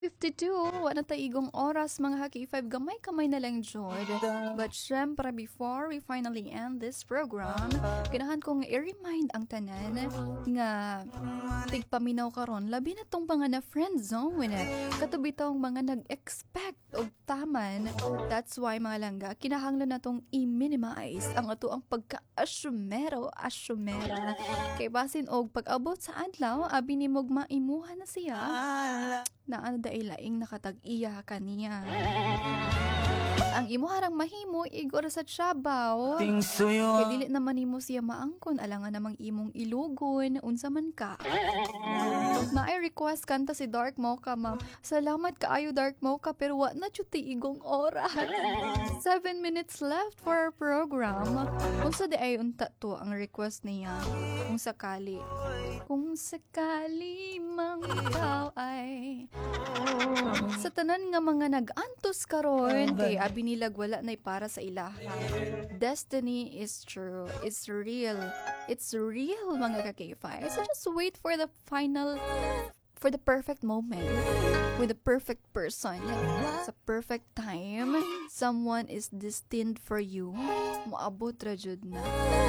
52, wala ta igong oras mga haki-5, gamay-kamay na lang jud. But syempre, before we finally end this program, ganahan kong i-remind ang tanan nga tigpaminaw karon labi na tong mga na friend zone. Katubi tong mga nag-expect og taman. That's why mga langga, kinahanglan na tong i-minimize ang ato ang pagka-asyumera. Kay basin og pag-abot sa adlaw, abi ni mog maimuha na siya na ano dahil laing nakatag-iya kaniya. Ang imo harang mahimo igor sa Tiabaw. Kay dili naman nimo siya maangkon alangan namang imong ilugon unsa man ka. Na ay request kanta si Dark Mocha, ma'am. Salamat kaayo Dark Mocha pero wa na jud igong oras. 7 minutes left for our program. Unsa di ay unta to ang request niya? Kung sakali mang ikaw ay sa tanan nga mga nag-antos karon kay abi nilag wala nay para sa ilaha. Destiny is true. It's real. It's real mga ka-K5. So just wait for the perfect moment with the perfect person. Sa perfect time, someone is destined for you. Moabot ra jud na.